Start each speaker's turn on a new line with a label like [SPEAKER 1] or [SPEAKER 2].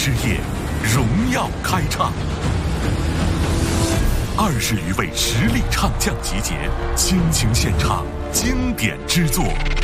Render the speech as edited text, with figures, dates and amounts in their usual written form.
[SPEAKER 1] 之夜，荣耀开唱。20余位实力唱将集结，倾情献唱经典之作。